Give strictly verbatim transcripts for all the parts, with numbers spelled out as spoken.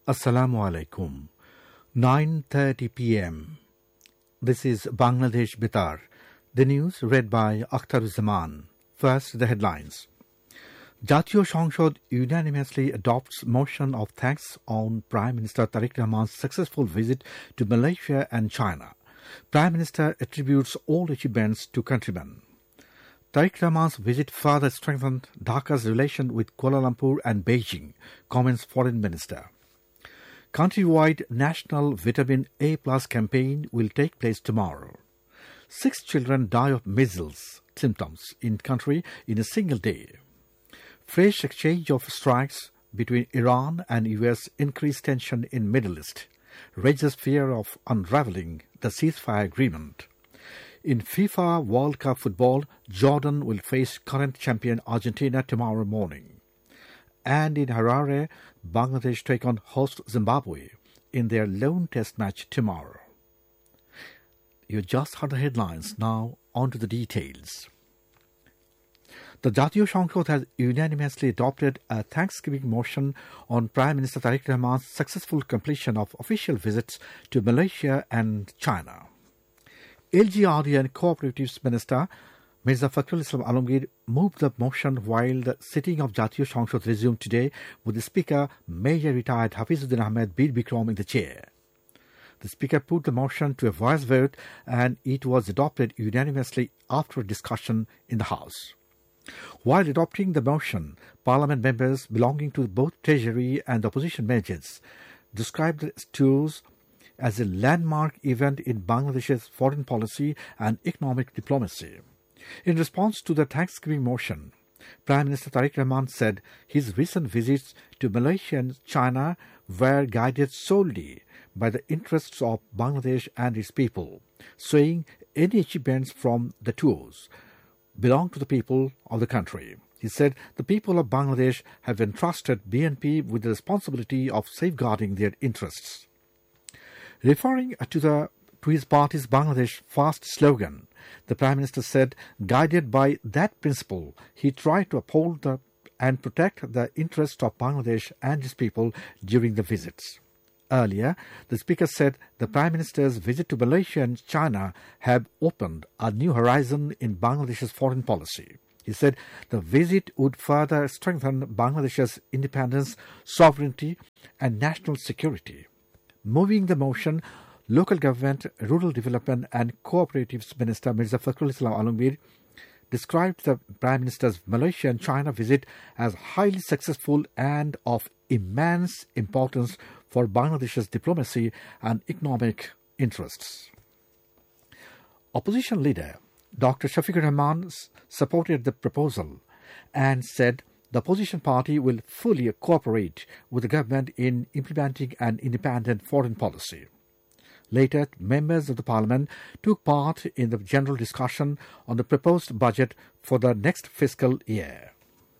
Assalamu alaikum. nine thirty p.m. This is Bangladesh Bitar. The news read by Akhtaruzzman. First, the headlines. Jatiyo সংসদ unanimously adopts motion of thanks on Prime Minister Tariq Rahman's successful visit to Malaysia and China. Prime Minister attributes all achievements to countrymen. Tariq Rahman's visit further strengthened Dhaka's relation with Kuala Lumpur and Beijing, comments Foreign Minister. Countrywide National Vitamin A Plus campaign will take place tomorrow. Six children die of measles symptoms in country in a single day. Fresh exchange of strikes between Iran and U S increased tension in Middle East, raises fear of unraveling the ceasefire agreement. In FIFA World Cup football, Jordan will face current champion Argentina tomorrow morning. And in Harare, Bangladesh take on host Zimbabwe in their lone test match tomorrow. You just heard the headlines, now on to the details. The Jatiyo সংসদ has unanimously adopted a thanksgiving motion on Prime Minister Tariq Rahman's successful completion of official visits to Malaysia and China. L G R D and Cooperatives Minister Mirza Fakhrul Islam Alamgir moved the motion while the sitting of Jatiyo সংসদ resumed today with the Speaker, Major Retired Hafizuddin Ahmed Bir Bikram in the chair. The Speaker put the motion to a voice vote and it was adopted unanimously after a discussion in the House. While adopting the motion, Parliament members belonging to both Treasury and opposition majors described the tours as a landmark event in Bangladesh's foreign policy and economic diplomacy. In response to the thanksgiving motion, Prime Minister Tariq Rahman said his recent visits to Malaysia and China were guided solely by the interests of Bangladesh and its people, saying any achievements from the tours belong to the people of the country. He said the people of Bangladesh have entrusted B N P with the responsibility of safeguarding their interests. Referring to the to his party's Bangladesh First slogan, the Prime Minister said, guided by that principle, he tried to uphold the, and protect the interests of Bangladesh and its people during the visits. Earlier, the Speaker said the Prime Minister's visit to Malaysia and China have opened a new horizon in Bangladesh's foreign policy. He said the visit would further strengthen Bangladesh's independence, sovereignty, and national security. Moving the motion, Local Government, Rural Development and Cooperatives Minister Mirza Fakhrul Islam Alamgir described the Prime Minister's Malaysia and China visit as highly successful and of immense importance for Bangladesh's diplomacy and economic interests. Opposition leader Doctor Shafiqur Rahman supported the proposal and said the opposition party will fully cooperate with the government in implementing an independent foreign policy. Later, members of the Parliament took part in the general discussion on the proposed budget for the next fiscal year.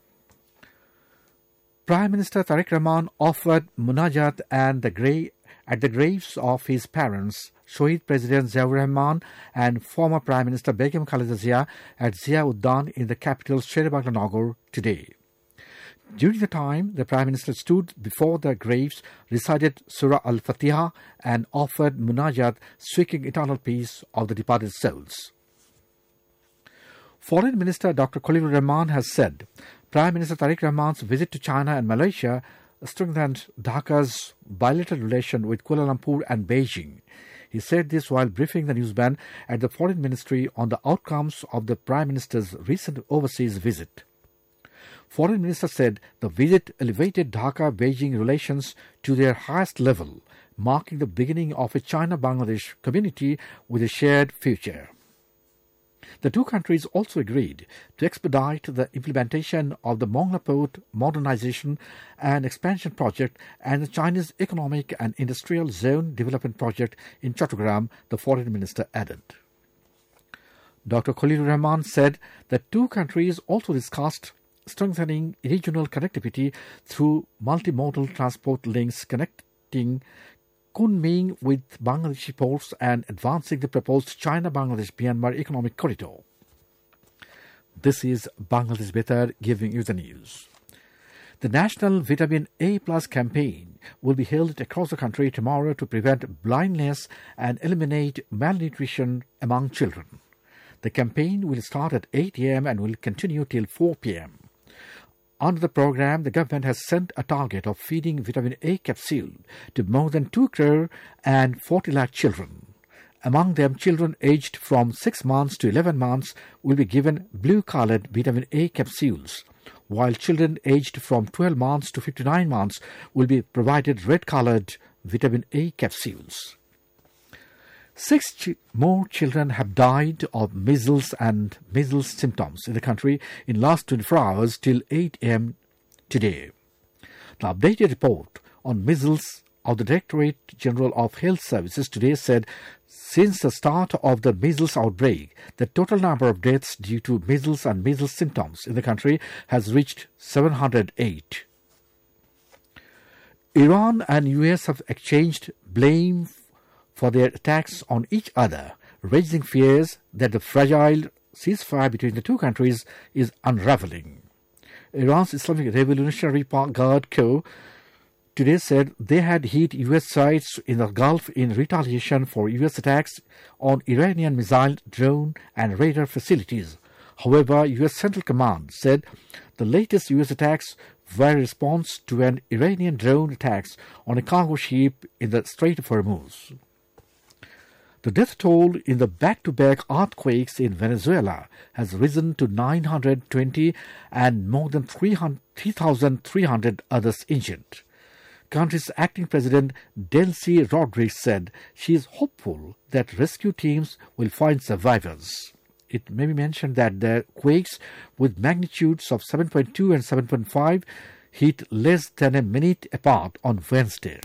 Prime Minister Tariq Rahman offered munajat and the gra- at the graves of his parents, Shohid President Ziaur Rahman and former Prime Minister Begum Khaleda Zia at Zia Uddan in the capital Sherebangla Nagar today. During the time, the Prime Minister stood before the graves, recited Surah Al-Fatiha and offered munajat seeking eternal peace of the departed souls. Foreign Minister Doctor Khalilur Rahman has said Prime Minister Tariq Rahman's visit to China and Malaysia strengthened Dhaka's bilateral relation with Kuala Lumpur and Beijing. He said this while briefing the newsman at the Foreign Ministry on the outcomes of the Prime Minister's recent overseas visit. Foreign Minister said the visit elevated Dhaka-Beijing relations to their highest level, marking the beginning of a China-Bangladesh community with a shared future. The two countries also agreed to expedite the implementation of the Mongla Port Modernization and Expansion Project and the Chinese Economic and Industrial Zone Development Project in Chattogram, the Foreign Minister added. Doctor Khalilur Rahman said that two countries also discussed strengthening regional connectivity through multimodal transport links connecting Kunming with Bangladeshi ports and advancing the proposed China-Bangladesh-Myanmar economic corridor. This is Bangladesh Betar giving you the news. The National Vitamin A Plus campaign will be held across the country tomorrow to prevent blindness and eliminate malnutrition among children. The campaign will start at eight a.m. and will continue till four p.m. Under the program, the government has set a target of feeding vitamin A capsule to more than two crore and forty lakh children. Among them, children aged from six months to eleven months will be given blue-colored vitamin A capsules, while children aged from twelve months to fifty-nine months will be provided red-colored vitamin A capsules. Six ch- more children have died of measles and measles symptoms in the country in last twenty-four hours till eight a.m. today. The updated report on measles of the Directorate General of Health Services today said since the start of the measles outbreak, the total number of deaths due to measles and measles symptoms in the country has reached seven hundred eight. Iran and U S have exchanged blame for their attacks on each other, raising fears that the fragile ceasefire between the two countries is unraveling. Iran's Islamic Revolutionary Guard Corps today said they had hit U S sites in the Gulf in retaliation for U S attacks on Iranian missile, drone and radar facilities. However, U S Central Command said the latest U S attacks were a response to an Iranian drone attacks on a cargo ship in the Strait of Hormuz. The death toll in the back-to-back earthquakes in Venezuela has risen to nine hundred twenty and more than three thousand three hundred others injured. Country's acting president Delcy Rodriguez said she is hopeful that rescue teams will find survivors. It may be mentioned that the quakes with magnitudes of seven point two and seven point five hit less than a minute apart on Wednesday.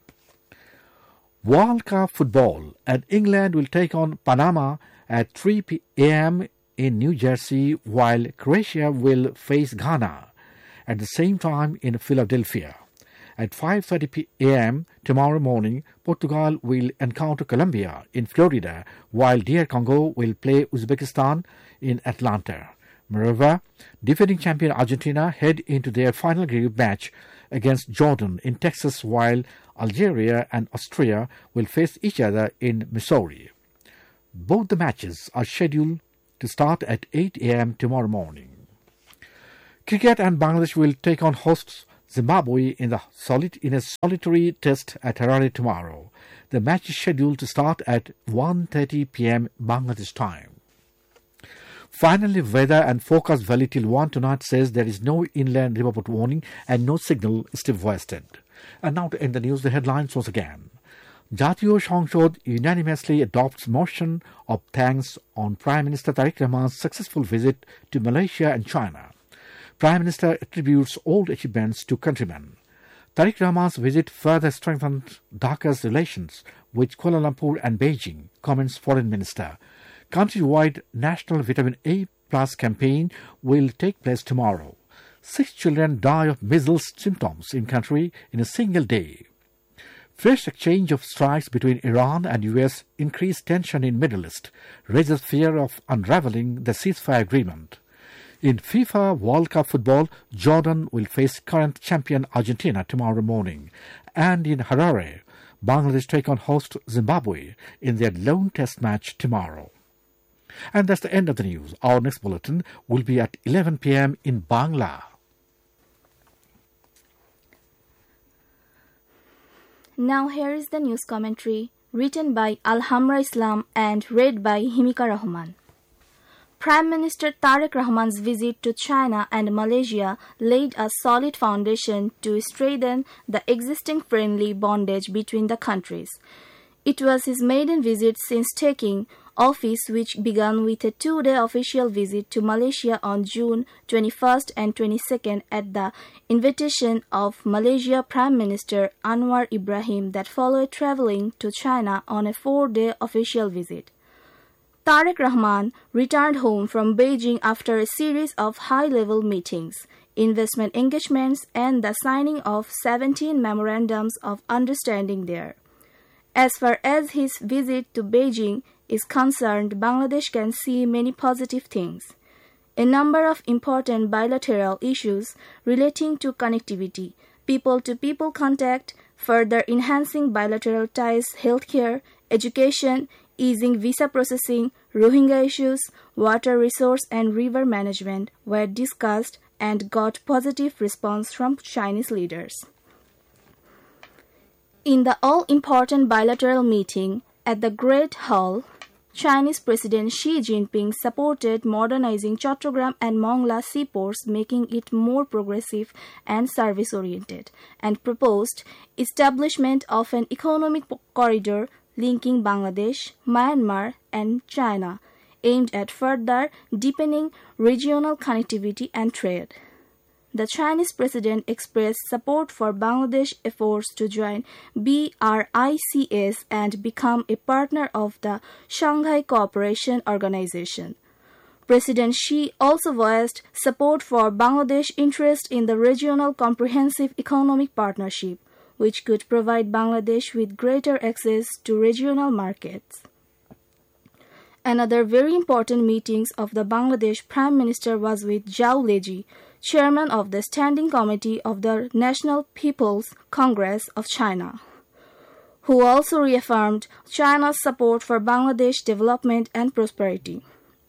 World Cup football, and England will take on Panama at three a.m. in New Jersey, while Croatia will face Ghana at the same time in Philadelphia. At five thirty a.m. tomorrow morning, Portugal will encounter Colombia in Florida, while D R Congo will play Uzbekistan in Atlanta. Moreover, defending champion Argentina head into their final group match against Jordan in Texas, while Algeria and Austria will face each other in Missouri. Both the matches are scheduled to start at eight a.m. tomorrow morning. Cricket, and Bangladesh will take on hosts Zimbabwe in, the solid, in a solitary test at Harare tomorrow. The match is scheduled to start at one thirty p.m. Bangladesh time. Finally, weather and forecast value till one tonight says there is no inland riverboat warning and no signal is still wasted. And now to end the news, the headlines once again. Jatiyo সংসদ unanimously adopts motion of thanks on Prime Minister Tariq Rahman's successful visit to Malaysia and China. Prime Minister attributes old achievements to countrymen. Tariq Rahman's visit further strengthened Dhaka's relations with Kuala Lumpur and Beijing, comments Foreign Minister. Countrywide National Vitamin A Plus campaign will take place tomorrow. Six children die of measles symptoms in country in a single day. Fresh exchange of strikes between Iran and U S increased tension in Middle East, raises fear of unraveling the ceasefire agreement. In FIFA World Cup football, Jordan will face current champion Argentina tomorrow morning. And in Harare, Bangladesh take on host Zimbabwe in their lone test match tomorrow. And that's the end of the news. Our next bulletin will be at eleven p.m. in Bangla. Now here is the news commentary written by Alhamra Islam and read by Himika Rahman. Prime Minister Tariq Rahman's visit to China and Malaysia laid a solid foundation to strengthen the existing friendly bondage between the countries. It was his maiden visit since taking office, which began with a two-day official visit to Malaysia on June twenty-first and twenty-second at the invitation of Malaysia Prime Minister Anwar Ibrahim, that followed travelling to China on a four-day official visit. Tariq Rahman returned home from Beijing after a series of high-level meetings, investment engagements, and the signing of seventeen memorandums of understanding there. As far as his visit to Beijing is concerned, Bangladesh can see many positive things. A number of important bilateral issues relating to connectivity, people-to-people contact, further enhancing bilateral ties, healthcare, education, easing visa processing, Rohingya issues, water resource and river management were discussed and got positive response from Chinese leaders. In the all-important bilateral meeting at the Great Hall, Chinese President Xi Jinping supported modernizing Chattogram and Mongla seaports, making it more progressive and service-oriented, and proposed establishment of an economic corridor linking Bangladesh, Myanmar, and China, aimed at further deepening regional connectivity and trade. The Chinese president expressed support for Bangladesh efforts to join B R I C S and become a partner of the Shanghai Cooperation Organization. President Xi also voiced support for Bangladesh's interest in the regional comprehensive economic partnership, which could provide Bangladesh with greater access to regional markets. Another very important meeting of the Bangladesh Prime Minister was with Zhao Leji, chairman of the Standing Committee of the National People's Congress of China, who also reaffirmed China's support for Bangladesh development and prosperity.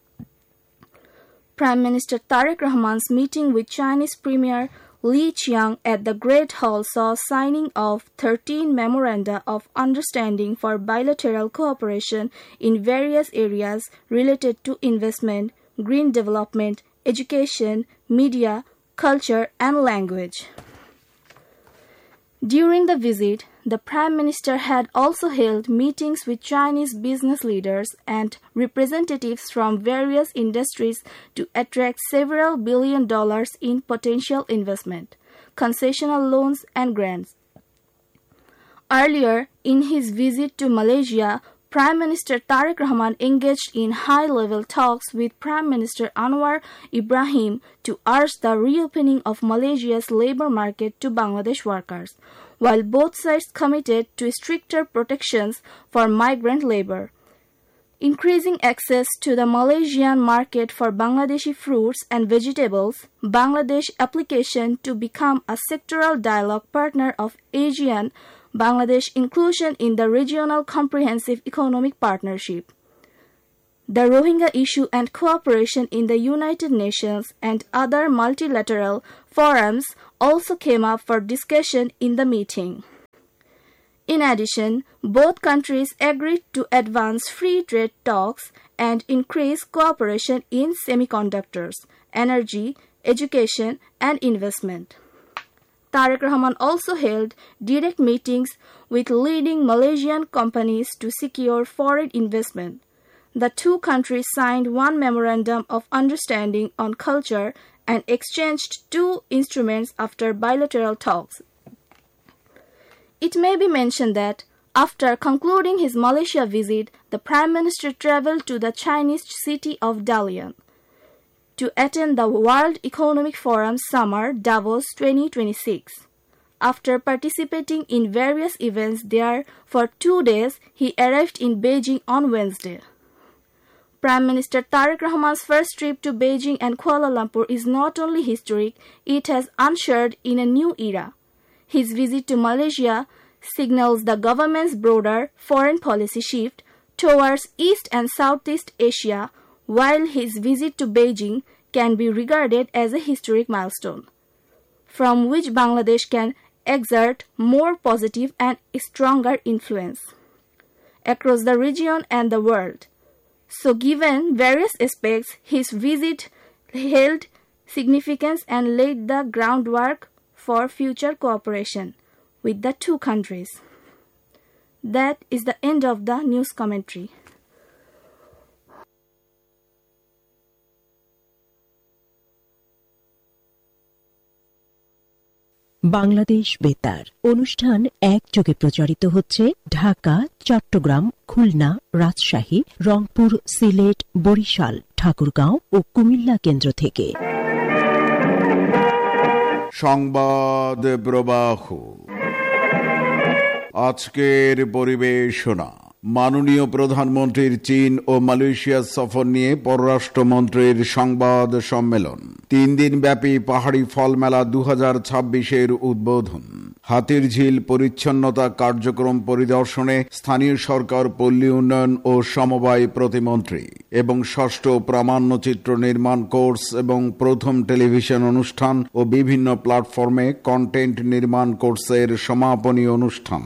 Prime Minister Tariq Rahman's meeting with Chinese Premier Li Qiang at the Great Hall saw signing of thirteen memoranda of understanding for bilateral cooperation in various areas related to investment, green development, education, media, culture, and language. During the visit, the Prime Minister had also held meetings with Chinese business leaders and representatives from various industries to attract several billion dollars in potential investment, concessional loans, and grants. Earlier, in his visit to Malaysia, Prime Minister Tariq Rahman engaged in high-level talks with Prime Minister Anwar Ibrahim to urge the reopening of Malaysia's labor market to Bangladesh workers, while both sides committed to stricter protections for migrant labor. Increasing access to the Malaysian market for Bangladeshi fruits and vegetables, Bangladesh application to become a sectoral dialogue partner of ASEAN, Bangladesh inclusion in the Regional Comprehensive Economic Partnership, the Rohingya issue and cooperation in the United Nations and other multilateral forums also came up for discussion in the meeting. In addition, both countries agreed to advance free trade talks and increase cooperation in semiconductors, energy, education, and investment. Tariq Rahman also held direct meetings with leading Malaysian companies to secure foreign investment. The two countries signed one memorandum of understanding on culture and exchanged two instruments after bilateral talks. It may be mentioned that after concluding his Malaysia visit, the Prime Minister traveled to the Chinese city of Dalian to attend the World Economic Forum Summer Davos twenty twenty-six. After participating in various events there for two days, he arrived in Beijing on Wednesday. Prime Minister Tariq Rahman's first trip to Beijing and Kuala Lumpur is not only historic, it has ushered in a new era. His visit to Malaysia signals the government's broader foreign policy shift towards East and Southeast Asia, while his visit to Beijing can be regarded as a historic milestone, from which Bangladesh can exert more positive and stronger influence across the region and the world. So given various aspects, his visit held significance and laid the groundwork for future cooperation with the two countries. That is the end of the news commentary. Bangladesh বেতার অনুষ্ঠান একযোগে প্রচারিত হচ্ছে ঢাকা, চট্টগ্রাম, খুলনা, রাজশাহী, রংপুর, সিলেট, বরিশাল, ঠাকুরগাঁও ও কুমিল্লা কেন্দ্র থেকে। সংবাদ প্রবাহ আজকের পরিবেশনা। মাননীয় প্রধানমন্ত্রীর চীন ও মালয়েশিয়া সফর নিয়ে পররাষ্ট্রমন্ত্রীর সংবাদ সম্মেলন। তিন দিন ব্যাপী পাহাড়ি ফল মেলা দু হাজার ছাব্বিশের উদ্বোধন। হাতিরঝিল পরিচ্ছন্নতা কার্যক্রম পরিদর্শনে স্থানীয় সরকার, পল্লী উন্নয়ন ও সমবায় প্রতিমন্ত্রী এবং ষষ্ঠ প্রামাণ্যচিত্র নির্মাণ কোর্স এবং প্রথম টেলিভিশন অনুষ্ঠান ও বিভিন্ন প্ল্যাটফর্মে কন্টেন্ট নির্মাণ কোর্সের সমাপনী অনুষ্ঠান।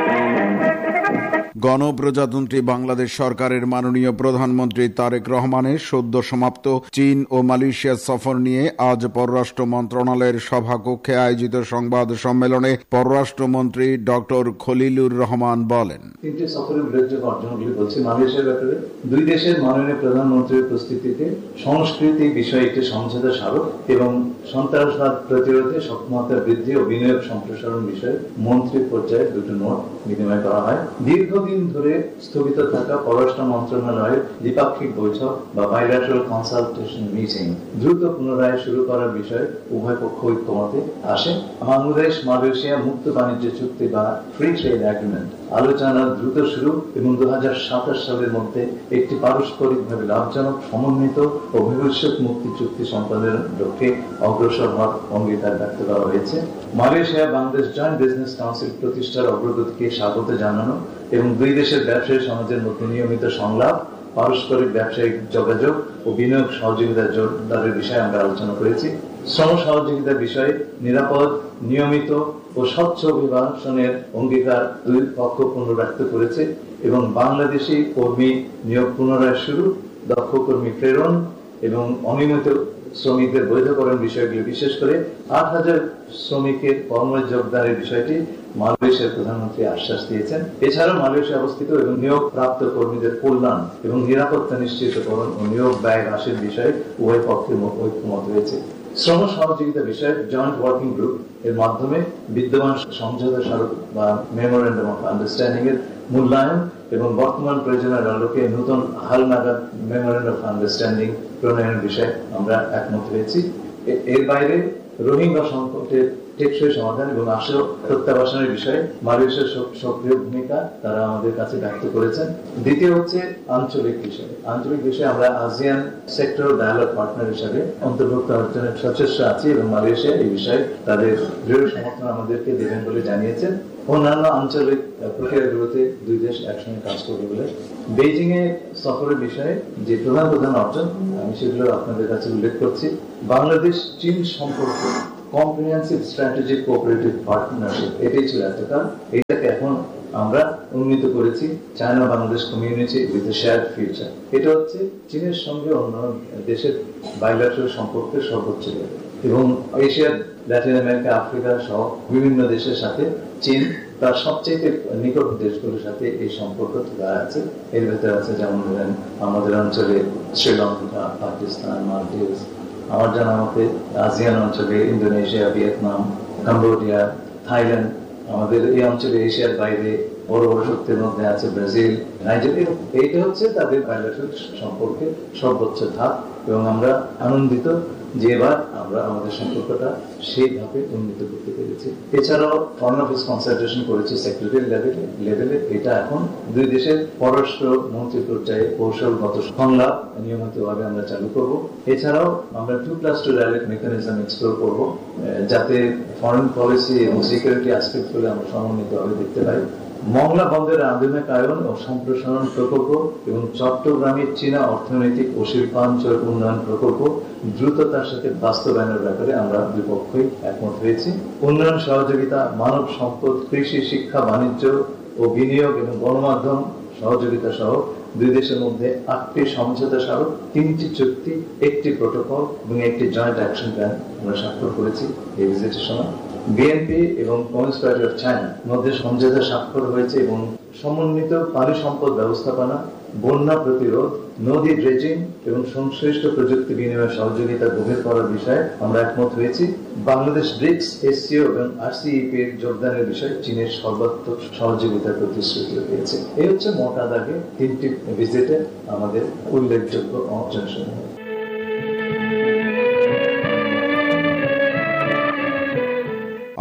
গণপ্রজাতন্ত্রী বাংলাদেশ সরকারের মাননীয় প্রধানমন্ত্রী তারেক রহমানের সদ্য সমাপ্ত চীন ও মালয়েশিয়া সফর নিয়ে আজ পররাষ্ট্র মন্ত্রণালয়ের সভাকক্ষে আয়োজিত সংবাদ সম্মেলনে পররাষ্ট্রমন্ত্রী ডক্টর খলিলুর রহমান বলেন, তিনটি সফরের উল্লেখযোগ্য অর্জনগুলি বলছি। মালয়েশিয়ার ব্যাপারে দুই দেশের মাননীয় প্রধানমন্ত্রীর উপস্থিতিতে সংস্কৃতি বিষয়ে একটি সমঝোতা স্মারক এবং সন্ত্রাসবাদ প্রতিরোধে সক্ষমতা বৃদ্ধি ও বিনিয়োগ সম্প্রসারণ বিষয়ে মন্ত্রী পর্যায়ে দুটো নোট বিনিময় করা হয়। দীর্ঘদিন ধরে স্থগিত থাকা পররাষ্ট্র মন্ত্রণালয়ের দ্বিপাক্ষিক বৈঠক বা বাইল্যাটারাল কনসালটেশন মিটিং দ্রুত পুনরায় শুরু করার বিষয়ে উভয় পক্ষ ঐক্যমতে আসে। বাংলাদেশ মালয়েশিয়া মুক্ত বাণিজ্য চুক্তি বা ফ্রি ট্রেড এগ্রিমেন্ট আলোচনা দ্রুত শুরু এবং দু হাজার সাতাশ সালের মধ্যে একটি পারস্পরিকভাবে লাভজনক, সমন্বিত ও ভবিষ্যৎ মুক্তি চুক্তি সম্পাদনের লক্ষ্যে অগ্রসর হওয়ার অঙ্গীকার ব্যক্ত করা হয়েছে। Malaysia Bangladesh joint business council প্রতিষ্ঠার অগ্রগতিকে স্বাগত জানানো এবং দুই দেশের ব্যবসায়ী সমাজের মধ্যে নিয়মিত সংলাপ, পারস্পরিক ব্যবসায়িক যোগাযোগ ও বিনিয়োগ সহযোগিতা জোরদারের বিষয়ে আমরা আলোচনা করেছি। শ্রম সহযোগিতার বিষয়ে নিরাপদ, নিয়মিত ও স্বচ্ছ অভিবাসনের অঙ্গীকার দুই পক্ষ পুনর্ব্যক্ত করেছে এবং বাংলাদেশি কর্মী নিয়োগ পুনরায় শুরু, দক্ষ কর্মী প্রেরণ এবং অনিয়মিত শ্রমিকদের বৈধকরণ বিষয়গুলি, বিশেষ করে আট হাজার শ্রমিকের কর্মে যোগদানের বিষয়টি মালয়েশিয়ার প্রধানমন্ত্রী আশ্বাস দিয়েছেন। এছাড়াও মালয়েশিয়া অবস্থিত এবং নিয়োগ প্রাপ্ত কর্মীদের কল্যাণ এবং নিরাপত্তা নিশ্চিতকরণ ও নিয়োগ ব্যয় হ্রাসের বিষয়ে উভয় পক্ষের ঐক্যমত হয়েছে। শ্রম সহযোগিতা বিষয়ে জয়েন্ট ওয়ার্কিং গ্রুপ এর মাধ্যমে বিদ্যমান সমঝোতা স্মারক বা মেমোরেন্ডাম অফ আন্ডারস্ট্যান্ডিং এর মূল্যায়ন এবং বর্তমান প্রয়োজনের আলোকে নতুন হালনাগাদ মেমোরেন্ডাম অফ আন্ডারস্ট্যান্ডিং প্রণয়নের বিষয়ে আমরা একমত হয়েছি। এর বাইরে রোহিঙ্গা সংকটের টেকসই সমাধান এবং আশু প্রত্যাবাসনের বিষয়ে মালয়েশিয়ার সক্রিয় ভূমিকা তারা আমাদের কাছে ব্যক্ত করেছেন। দ্বিতীয় হচ্ছে আঞ্চলিক বিষয়। আঞ্চলিক বিষয়ে আমরা আসিয়ান সেক্টর ডায়ালগ পার্টনার হিসাবে অন্তর্ভুক্ত অর্জনের সচেষ্ট আছি এবং মালয়েশিয়া এই বিষয়ে তাদের দৃঢ় সমর্থন আমাদেরকে দেবেন বলে জানিয়েছেন। অন্যান্য আঞ্চলিক প্রক্রিয়াগুলোতে দুই দেশ একসঙ্গে কাজ করবে বলে। বেইজিং এ সফরের বিষয়ে যে প্রধান প্রধান অর্জন আমি সেগুলো আপনাদের কাছে উল্লেখ করছি। বাংলাদেশ চীন সম্পর্ক কম্প্রিহেন্সিভ স্ট্র্যাটেজিক কোঅপারেটিভ পার্টনারশিপ, এটাই ছিল এতকাল। এটাকে এখন আমরা উন্নীত করেছি China Bangladesh community with a shared future. এটা হচ্ছে চীনের সঙ্গে অন্য দেশের বাইল্যাটারাল সম্পর্কের সর্বোচ্চ লেভেল এবং এশিয়ার, ল্যাটিন আমেরিকা, আফ্রিকা সহ বিভিন্ন দেশের সাথে চীন তার সবচেয়ে নিকট দেশগুলোর সাথে এই সম্পর্ক আছে। এর ভেতরে আছে যেমন ধরেন আমাদের অঞ্চলে শ্রীলঙ্কা, পাকিস্তান, মালদ্বীপ, আমার জানা মতে আসিয়ান অঞ্চলে ইন্দোনেশিয়া, ভিয়েতনাম, কম্বোডিয়া, থাইল্যান্ড, আমাদের এই অঞ্চলে এশিয়ার বাইরে বড় বড় শক্তির মধ্যে আছে ব্রাজিল, নাইজেরিয়া। এইটা হচ্ছে তাদের বাইলেটারাল সম্পর্কে সর্বোচ্চ ধাপ এবং আমরা আনন্দিত যে এবার আমরা আমাদের সম্পর্কটা সেইভাবে উন্নীত করতে পেরেছি। এছাড়াও ফরেন অফিস কনসালটেশন করেছি সেক্রেটারি লেভেলে লেভেলে এটা এখন দুই দেশের পররাষ্ট্র মন্ত্রী পর্যায়ে কৌশলগত সংলাপ নিয়মিতভাবে আমরা চালু করব। এছাড়াও আমরা two plus two dialogue mechanism explore করব, যাতে ফরেন পলিসি এবং সিকিউরিটি অ্যাসপেক্ট গুলো আমরা সমন্বিতভাবে দেখতে পাই। মংলা বন্দরের আধুনিকায়ন ও সম্প্রসারণ প্রকল্প এবং চট্টগ্রামের চীনা অর্থনৈতিক ও শিল্পাঞ্চল উন্নয়ন প্রকল্প দ্রুততার সাথে বাস্তবায়নের ব্যাপারে আমরা দুই পক্ষই একমত হয়েছি। উন্নয়ন সহযোগিতা, মানব সম্পদ, কৃষি, শিক্ষা, বাণিজ্য ও বিনিয়োগ এবং গণমাধ্যম সহযোগিতা সহ দুই দেশের মধ্যে আটটি সমঝোতা স্মারক, তিনটি চুক্তি, একটি প্রোটোকল এবং একটি জয়েন্ট অ্যাকশন প্ল্যান আমরা স্বাক্ষর করেছি এই ভিজিটের সময়। বিএনপি এবং কমিউনিস্ট পার্টি অফ চায়না মধ্যে সমঝোতা স্বাক্ষর হয়েছে এবং সমন্বিত পানি সম্পদ ব্যবস্থাপনা, বন্যা প্রতিরোধ, নদী ড্রেজিং এবং সংশ্লিষ্ট প্রযুক্তি বিনিময় সহযোগিতা গভীর করার বিষয়ে আমরা একমত হয়েছি। বাংলাদেশ ব্রিক্স, এসসিও এবং আরসিইপি এর যোগদানের বিষয়ে চীনের সর্বাত্মক সহযোগিতার প্রতিশ্রুতি পেয়েছে। এই হচ্ছে মোটা দাগে তিনটি ভিজিটে আমাদের উল্লেখযোগ্য অর্জন সমূহ।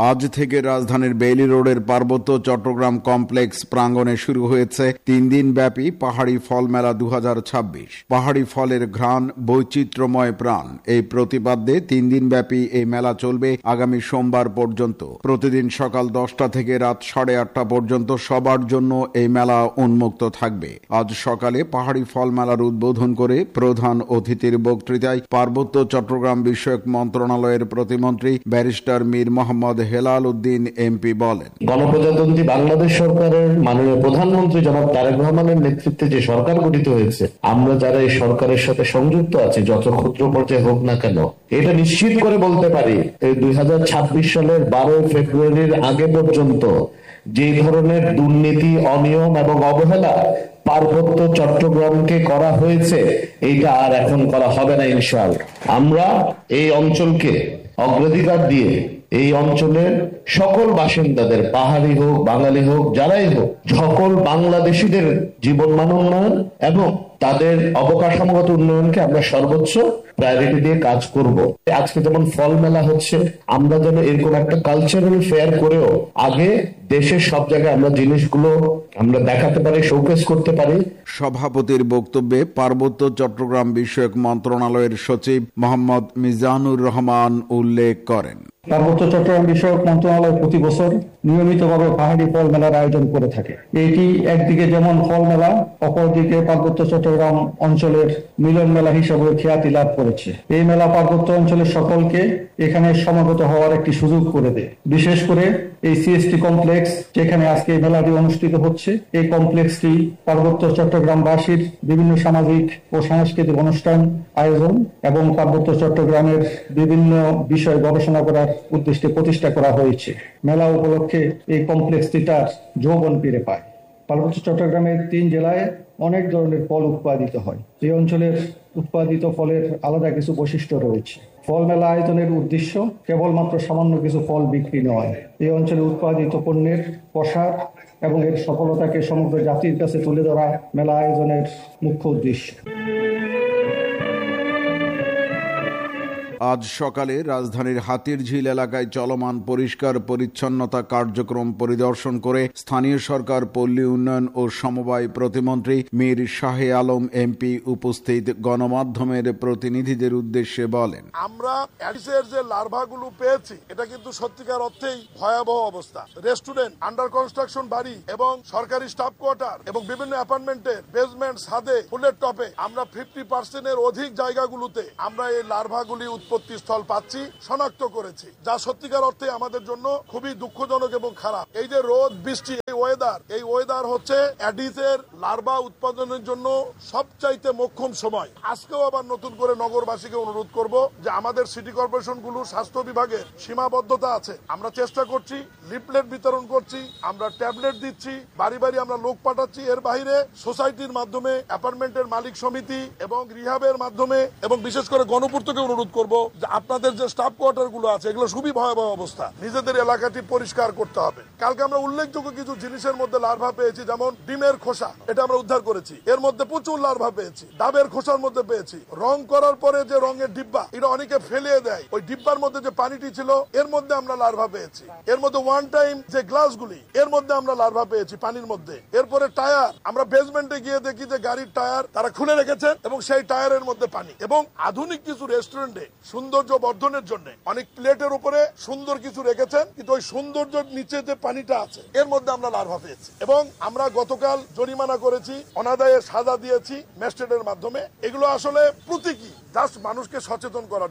আজ থেকে রাজধানীর বেইলি রোডের পার্বত্য চট্টগ্রাম কমপ্লেক্স প্রাঙ্গণে শুরু হয়েছে তিন দিন ব্যাপী পাহাড়ি ফল মেলা দু হাজার ছাব্বিশ। পাহাড়ি ফলের ঘ্রাণ বৈচিত্র্যময় প্রাণ, এই প্রতিপাদ্যে তিন দিন ব্যাপী এই মেলা চলবে আগামী সোমবার পর্যন্ত। প্রতিদিন সকাল দশটা থেকে রাত সাড়ে আটটা পর্যন্ত সবার জন্য এই মেলা উন্মুক্ত থাকবে। আজ সকালে পাহাড়ি ফল মেলার উদ্বোধন করে প্রধান অতিথির বক্তৃতায় পার্বত্য চট্টগ্রাম বিষয়ক মন্ত্রণালয়ের প্রতিমন্ত্রী ব্যারিস্টার মীর মোহাম্মদ হেলাল উদ্দিন এমপি বলেন, গণপ্রজাতন্ত্রী বাংলাদেশ সরকারের মাননীয় প্রধানমন্ত্রী জনাব তারেক রহমানের নেতৃত্বে যে সরকার গঠিত হয়েছে, আমরা যারা এই সরকারের সাথে সংযুক্ত আছি, যত ক্ষুদ্র পর্যায়ে হোক না কেন, এটা নিশ্চিত করে বলতে পারি এই দুই হাজার ছাব্বিশ সালের বারোই ফেব্রুয়ারির আগে পর্যন্ত যে ধরনের দুর্নীতি, অনিয়ম এবং অবহেলা পার্বত্য চট্টগ্রামকে করা হয়েছে, এইটা আর এখন করা হবে না ইনশাআল্লাহ। আমরা এই অঞ্চলকে অগ্রাধিকার দিয়ে এই অঞ্চলের সকল বাসিন্দাদের, পাহাড়ি হোক, বাঙালি হোক, যারাই হোক, সকল বাংলাদেশীদের জীবনমান উন্নয়ন এবং তাদের অবকাঠামোগত উন্নয়নকে আমরা সর্বোচ্চ প্রায়োরিটি দিয়ে কাজ করব। আজকে যেমন ফল মেলা হচ্ছে, আমরা যেন এরকম একটা কালচারাল ফেয়ার করেও আগে দেশের সব জায়গায় আমরা জিনিসগুলো আমরা দেখাতে পারি, শোকেস করতে পারি। সভাপতির বক্তব্যে পার্বত্য চট্টগ্রাম বিষয়ক মন্ত্রণালয়ের সচিব মোহাম্মদ মিজানুর রহমান উল্লেখ করেন, পার্বত্য চট্টগ্রাম বিষয়ক মন্ত্রণালয় প্রতি বছর নিয়মিতভাবে পাহাড়ি ফল মেলার আয়োজন করে থাকে। এটি একদিকে যেমন ফল মেলা, অপরদিকে পার্বত্য চট্টগ্রাম অঞ্চলের মিলন মেলা হিসেবে খ্যাতি লাভ করেছে। এই মেলা পার্বত্য অঞ্চলের সকলকে এখানে সমাগত হওয়ার একটি সুযোগ করে দেয়। বিশেষ করে এই সিএসটি কমপ্লেক্স, যেখানে আজকে এই মেলাটি অনুষ্ঠিত হচ্ছে, এই কমপ্লেক্সটি পার্বত্য চট্টগ্রামবাসীর বিভিন্ন সামাজিক ও সাংস্কৃতিক অনুষ্ঠান আয়োজন এবং পার্বত্য চট্টগ্রামের বিভিন্ন বিষয় গবেষণা করার উদ্দেশ্যে প্রতিষ্ঠা করা হয়েছে। মেলা উপলক্ষে এই কমপ্লেক্সটি তার যৌবন ফিরে পায়। পার্বত্য চট্টগ্রামের তিন জেলায় অনেক ধরনের ফল উৎপাদিত হয়। এই অঞ্চলের উৎপাদিত ফলের আলাদা কিছু বৈশিষ্ট্য রয়েছে। ফল মেলা আয়োজনের উদ্দেশ্য কেবলমাত্র সামান্য কিছু ফল বিক্রি নয়, এই অঞ্চলে উৎপাদিত পণ্যের প্রসার এবং এর সফলতাকে সমগ্র জাতির কাছে তুলে ধরা মেলা আয়োজনের মুখ্য উদ্দেশ্য। আজ সকালে রাজধানীর হাতিরঝিল এলাকায় চলমান পরিষ্কার পরিচ্ছন্নতা কার্যক্রম পরিদর্শন করে স্থানীয় সরকার, পল্লী উন্নয়ন ও সমবায় প্রতিমন্ত্রী মীর শাহে আলম এমপি উপস্থিত গণমাধ্যমের প্রতিনিধিদের উদ্দেশ্যে বলেন, আমরা অ্যাডিসের যে লার্ভাগুলো পেয়েছি, এটা কিন্তু সত্যিকার অর্থেই ভয়াবহ অবস্থা। রেস্টুরেন্ট, আন্ডার কনস্ট্রাকশন বাড়ি এবং সরকারি স্টাফ কোয়ার্টার এবং বিভিন্ন অ্যাপার্টমেন্টের বেসমেন্ট, ছাদে, ফুলের টপে আমরা ফিফটি পার্সেন্টের অধিক জায়গাগুলোতে আমরা এই লার্ভাগুলি উৎপত্তি স্থল পাচ্ছি, শনাক্ত করেছি, যা সত্যিকার অর্থে আমাদের জন্য খুবই দুঃখজনক এবং খারাপ। এই যে রোদ, বৃষ্টি, এই ওয়েদার, এই ওয়েদার হচ্ছে অ্যাডিসের লার্ভা উৎপাদনের জন্য সবচাইতে মোক্ষম সময়। আজকেও আবার নতুন করে নগরবাসীকে অনুরোধ করব যে আমাদের সিটি কর্পোরেশন গুলো, স্বাস্থ্য বিভাগের সীমাবদ্ধতা আছে। আমরা চেষ্টা করছি, লিফলেট বিতরণ করছি, আমরা ট্যাবলেট দিচ্ছি, বাড়ি বাড়ি আমরা লোক পাঠাচ্ছি। এর বাইরে সোসাইটির মাধ্যমে, অ্যাপার্টমেন্টের মালিক সমিতি এবং রিহাবের মাধ্যমে এবং বিশেষ করে গণপূর্তকে অনুরোধ করব যে আপনাদের যে স্টাফ কোয়ার্টার গুলো আছে, এগুলো খুবই ভয়াবহ অবস্থা, নিজেদের এলাকাটি পরিষ্কার করতে হবে। কালকে আমরা উল্লেখযোগ্য কিছু জিনিসের মধ্যে লার্ভা পেয়েছি, যেমন ডিমের খোসা, এটা আমরা উদ্ধার করেছি, এর মধ্যে প্রচুর লার্ভা পেয়েছি। ডাবের খোসার মধ্যে পেয়েছি। রং করার পরে যে রঙের ডিব্বা, এটা অনেকে ফেলিয়ে দেয়, ওই ডিব্বার মধ্যে যে পানিটি ছিল, এর মধ্যে আমরা লার্ভা পেয়েছি। এর মধ্যে ওয়ান টাইম যে গ্লাসগুলি, এর মধ্যে আমরা লার্ভা পেয়েছি পানির মধ্যে। এরপরে টায়ার, আমরা বেসমেন্টে গিয়ে দেখি যে গাড়ির টায়ার তারা খুলে রেখেছে এবং সেই টায়ারের মধ্যে পানি। এবং আধুনিক কিছু রেস্টুরেন্টে সৌন্দর্য বর্ধনের জন্য অনেক প্লেটের উপরে সুন্দর কিছু রেখেছেন, কিন্তু ওই সৌন্দর্যের নিচে যে পানিটা আছে, এর মধ্যে আমরা লার্ভা পেয়েছি। এবং আমরা গতকাল জরিমানা করেছি, অনাদায়ে সাজা দিয়েছি ম্যাজিস্ট্রেটের মাধ্যমে। এগুলো আসলে প্রতীকী, জাস্ট মানুষকে সচেতন করার।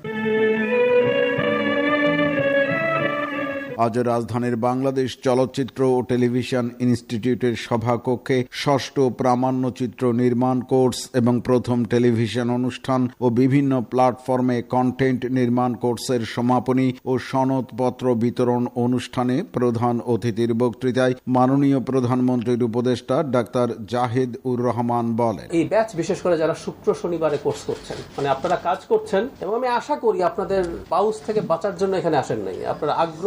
আজ রাজধানীর বাংলাদেশ চলচ্চিত্র ও টেলিভিশন ইনস্টিটিউটের সভাকক্ষে ষষ্ঠ প্রামাণ্যচিত্র নির্মাণ কোর্স এবং প্রথম টেলিভিশন অনুষ্ঠান ও বিভিন্ন প্ল্যাটফর্মে কন্টেন্ট নির্মাণ কোর্সের সমাপনী ও সনদপত্র বিতরণ অনুষ্ঠানে প্রধান অতিথির বক্তৃতায় মাননীয় প্রধানমন্ত্রীর উপদেষ্টা ডাক্তার জাহিদ উর রহমান বলেন, এই ব্যাচ বিশেষ করে যারা শুক্র শনিবারে কোর্স করছেন, মানে আপনারা কাজ করছেন এবং আমি আশা করি আপনাদের বাউস থেকে বাঁচার জন্য এখানে আসেন নাই, আপনারা আগ্রহ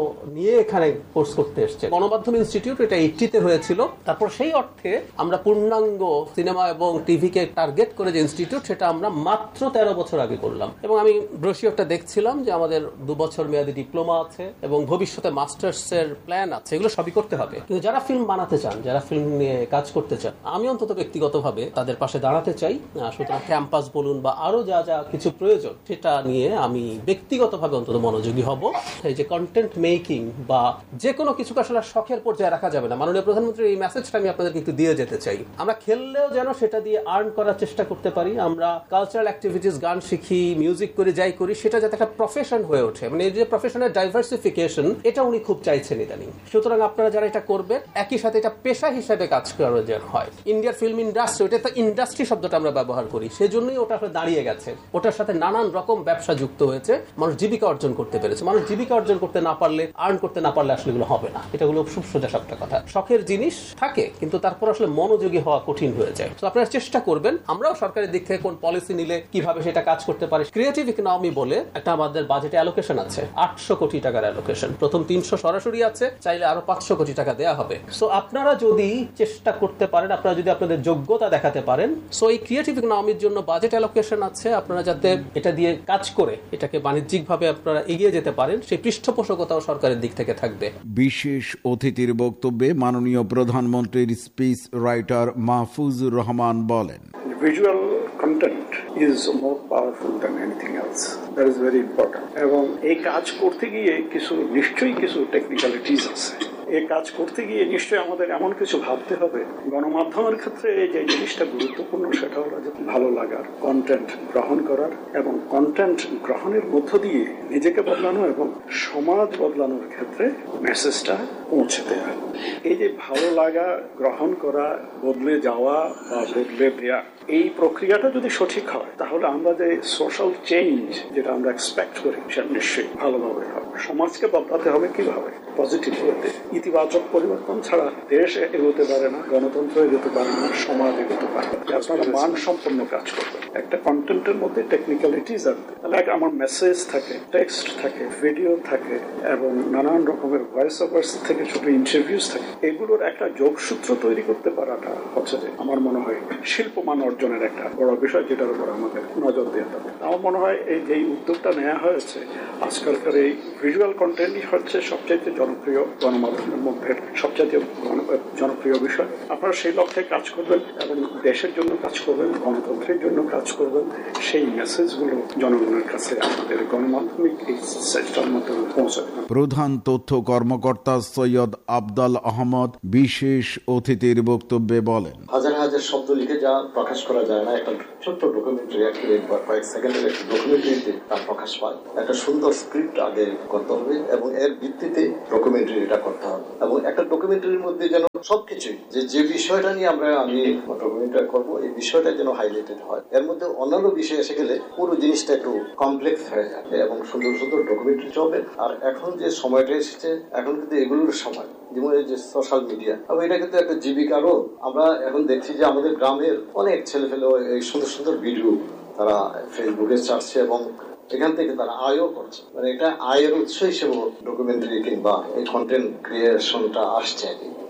নিয়ে এখানে কোর্স করতে এসছে। গণমাধ্যম ইনস্টিটিউট এটা এইটিতে হয়েছিল, তারপর সেই অর্থে আমরা পূর্ণাঙ্গ সিনেমা এবং টিভিকে টার্গেট করে যে ইনস্টিটিউট, সেটা আমরা মাত্র তেরো বছর আগে করলাম। এবং আমি ব্রোশিওরটা দেখছিলাম যে আমাদের দু বছর মেয়াদী ডিপ্লোমা আছে এবং ভবিষ্যতে মাস্টার্স এর প্ল্যান আছে, এগুলো সবই করতে হবে। কিন্তু যারা ফিল্ম বানাতে চান, যারা ফিল্ম নিয়ে কাজ করতে চান, আমি অন্তত ব্যক্তিগতভাবে তাদের পাশে দাঁড়াতে চাই। সুতরাং ক্যাম্পাস বলুন বা আরো যা যা কিছু প্রয়োজন, সেটা নিয়ে আমি ব্যক্তিগতভাবে অন্তত মনোযোগী হব। এই যে কন্টেন্ট মেকিং বা যে কোনো কিছুকে আসলে শখের পর্যায়ে রাখা যাবে না। মাননীয় প্রধানমন্ত্রীর এই মেসেজটা আমি আপনাদেরকে একটু দিয়ে যেতে চাই। আমরা খেললেও যেন সেটা দিয়ে আর্ন করার চেষ্টা করতে পারি। আমরা কালচারাল অ্যাক্টিভিটিস, গান শিখি, মিউজিক করি, যাই করি, সেটা যাতে একটা প্রফেশন হয়ে ওঠে। মানে এই যে প্রফেশনের ডাইভার্সিফিকেশন, এটা উনি খুব চাইছেন ইদানিং। সুতরাং আপনারা যারা এটা করবেন, একই সাথে এটা পেশা হিসেবে কাজ করা যেন হয়। ইন্ডিয়ার ফিল্ম ইন্ডাস্ট্রি, ওটা তো ইন্ডাস্ট্রি শব্দটা আমরা ব্যবহার করি, সেজন্যই ওটা আসলে দাঁড়িয়ে গেছে। ওটার সাথে নানান রকম ব্যবসা যুক্ত হয়েছে, মানুষ জীবিকা অর্জন করতে পেরেছে। মানুষ জীবিকা অর্জন করতে না পারলে, আর্ন করতে না পারলে আসলে এগুলো হবে না। এটা হলো খুব সোজা সাপটা কথা। শখের জিনিস থাকে, কিন্তু তারপর আসলে মনোযোগী হওয়া কঠিন হয়ে যায়। তো আপনারা চেষ্টা করবেন। আমরাও সরকারের দিক থেকে কোন পলিসি নিলে কিভাবে সেটা কাজ করতে পারে। ক্রিয়েটিভ ইকোনমি বলে একটা আমাদের বাজেটে অ্যালোকেশন আছে, আটশো কোটি টাকার অ্যালোকেশন। প্রথম তিনশো সরাসরি আছে, চাইলে আরো পাঁচশো কোটি টাকা দেওয়া হবে। সো আপনারা যদি চেষ্টা করতে পারেন, আপনারা যদি আপনাদের যোগ্যতা দেখাতে পারেন, সো এই ক্রিয়েটিভ ইকোনমির জন্য বাজেট অ্যালোকেশন আছে। আপনারা যাতে এটা দিয়ে কাজ করে এটাকে বাণিজ্যিক ভাবে আপনারা এগিয়ে যেতে পারেন, সেই পৃষ্ঠপোষকতাও সরকারের দিক থেকে থাকবে। বিশেষ অতিথির বক্তব্যে মাননীয় প্রধানমন্ত্রীর স্পিচ রাইটার মাহফুজুর রহমান বলেন, visual content is more powerful than anything else. That is very important. এবং এই কাজ করতে গিয়ে কিছু নিশ্চয়ই কিছু টেকনিক্যালিটিস আছে। এই কাজ করতে গিয়ে নিশ্চয়ই আমাদের এমন কিছু ভাবতে হবে। গণমাধ্যমের ক্ষেত্রে যে জিনিসটা গুরুত্বপূর্ণ, সেটা হলো যে ভালো লাগার, কন্টেন্ট গ্রহণ করার এবং কন্টেন্ট গ্রহণের মধ্য দিয়ে নিজেকে বদলানো এবং সমাজ বদলানোর ক্ষেত্রে মেসেজটা পৌঁছে দেওয়া। এই যে ভালো লাগা, গ্রহণ করা, বদলে যাওয়া বা বদলে দেয়া, এই প্রক্রিয়াটা যদি সঠিক হয়, তাহলে আমরা যে সোশ্যাল চেঞ্জ যেটা আমরা এক্সপেক্ট করি, সেটা নিশ্চয়ই ভালোভাবে হবে। সমাজকে বদলাতে হবে কিভাবে? পজিটিভ ওয়েতে। ইতিবাচক পরিবর্তন ছাড়া দেশ এগোতে পারে না, গণতন্ত্র এগোতে পারে না, সমাজ এগোতে পারে না। আপনারা মান সম্পন্ন কাজ করবেন। একটা কন্টেন্টের মধ্যে টেকনিক্যালিটিস আছে, তাহলে আমার মেসেজ থাকে, টেক্সট থাকে, ভিডিও থাকে এবং নানান রকমের ভয়েস ওভার্স থেকে ছোট ইন্টারভিউস থাকে। এগুলোর একটা যোগসূত্র তৈরি করতে পারাটা হচ্ছে যে আমার মনে হয় শিল্পমান অর্জনের একটা বড় বিষয়, যেটার উপর আমাদের নজর দিতে হবে। আমার মনে হয় এই যে উদ্যোগটা নেওয়া হয়েছে, আজকালকার এই ভিজুয়াল কন্টেন্টই হচ্ছে সবচাইতে জনপ্রিয় গণমাধ্যমের মধ্যে সবচাইতে জনপ্রিয় বিষয়। আপনারা সেই লক্ষ্যে কাজ করবেন এবং দেশের জন্য কাজ করবেন, গণতন্ত্রের জন্য কাজ করবেন। সেই মেসেজগুলো জনগণের কাছে আমাদের গণমাধ্যমিক এই চেষ্টার মাধ্যমে পৌঁছে দেবেন। প্রধান তথ্য কর্মকর্তা সৈয়দ আবদাল আহমদ বিশেষ অতিথির বক্তব্যে বলেন, হাজার হাজার শব্দ লিখে যা প্রকাশ করা যায় না, একটা ছোট্ট ডকুমেন্টারি, এক মিনিট বা কয়েক সেকেন্ডের একটা ডকুমেন্টারিতে তার প্রকাশ পায়। একটা সুন্দর স্ক্রিপ্ট আগে করতে হবে এবং এর ভিত্তিতে ডকুমেন্টারিটা করতে হবে। এবং একটা ডকুমেন্টারির মধ্যে যেন সবকিছুই যে যে বিষয়টা নিয়ে আমরা আমি ডকুমেন্টারি করবো, এই বিষয়টা যেন হাইলাইটেড হয়। এর মধ্যে অন্যান্য বিষয় এসে গেলে পুরো জিনিসটা একটু কমপ্লেক্স হয়ে যায় এবং সুন্দর সুন্দর ডকুমেন্টারি চলবে। আর এখন যে সময়টা এসেছে, এখন কিন্তু এগুলোর সময়, যেমন এই যে সোশ্যাল মিডিয়া, এবং এটা কিন্তু একটা জীবিকারও। আমরা এখন দেখছি যে আমাদের গ্রামের অনেক ছেলে ফেলে এই সুন্দর সুন্দর ভিডিও তারা ফেসবুকে ছাড়ছে এবং এখান থেকে তারা আয়ও করছে। মানে এটা আয়ের উৎস হিসেবে ডকুমেন্টারি কিংবা এই কন্টেন্ট ক্রিয়েশনটা আসছে।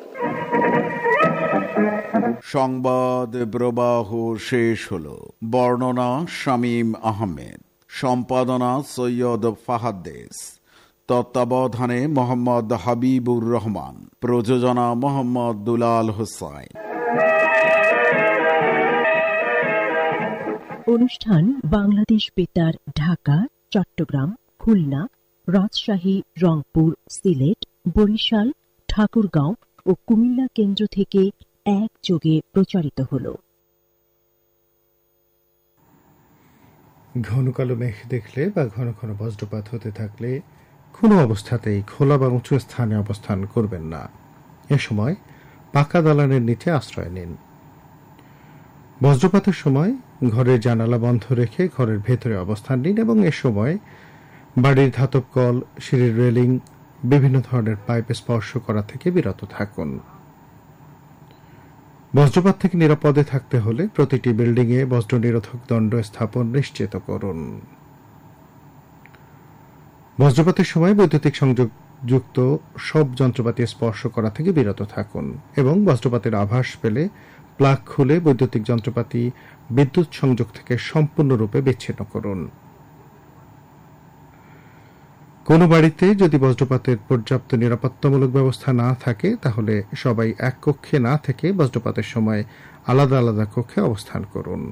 সংবাদ প্রবাহ শেষ হলো। বর্ণনা শামীম আহমেদ, সম্পাদনা সৈয়দ ফাহাদ্দেস, তত্ত্বাবধানে মোহাম্মদ হাবিবুর রহমান, প্রযোজনা মোহাম্মদ দুলাল হোসাইন। অনুষ্ঠান বাংলাদেশ বেতার ঢাকা, চট্টগ্রাম, খুলনা, রাজশাহী, রংপুর, সিলেট, বরিশাল, ঠাকুরগাঁও ও কুমিল্লা কেন্দ্র থেকে একযোগে প্রচারিত হল। ঘন কালো মেঘ দেখলে বা ঘন ঘন বজ্রপাত হতে থাকলে কোনো অবস্থাতেই খোলা বা উঁচু স্থানে অবস্থান করবেন না। এ সময় পাকা দালানের নিচে আশ্রয় নিন। বজ্রপাতের সময় ঘরের জানালা বন্ধ রেখে ঘরের ভেতরে অবস্থান নিন এবং এ সময় বাড়ির ধাতব কল, সিঁড়ির রেলিং, বিভিন্ন ধরনের পাইপে স্পর্শ করা থেকে বিরত থাকুন। বজ্রপাত থেকে নিরাপদে থাকতে হলে প্রতিটি বিল্ডিংয়ে বজ্র নিরোধক দণ্ড স্থাপন নিশ্চিত করুন। বজ্রপাতের সময় বৈদ্যুতিক সংযোগ যুক্ত সব যন্ত্রপাতি স্পর্শ করা থেকে বিরত থাকুন এবং বজ্রপাতের আভাস পেলে প্লাগ খুলে বৈদ্যুতিক যন্ত্রপাতি বিদ্যুৎ সংযোগ থেকে সম্পূর্ণরূপে বিচ্ছিন্ন করুন। কোনো বাড়িতে যদি বজ্রপাতের পর্যাপ্ত নিরাপত্তামূলক ব্যবস্থা না থাকে তাহলে সবাই এক কক্ষে না থেকে বজ্রপাতের সময় আলাদা আলাদা কক্ষে অবস্থান করুন।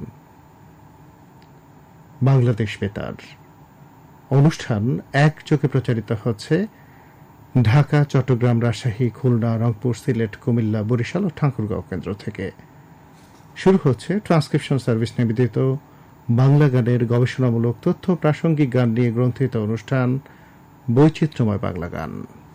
বাংলাদেশ বেতার অনুষ্ঠান একযোগে প্রচারিত হচ্ছে ঢাকা, চট্টগ্রাম, রাজশাহী, খুলনা, রংপুর, সিলেট, কুমিল্লা, বরিশাল ও ঠাকুরগাঁও কেন্দ্র থেকে। শুরু হচ্ছে ট্রান্সক্রিপশন সার্ভিস নিবেদিত বাংলা গানের গবেষণামূলক তথ্য প্রাসঙ্গিক গান নিয়ে গ্রন্থিত অনুষ্ঠান বৈচিত্র্যময় বাংলা গান।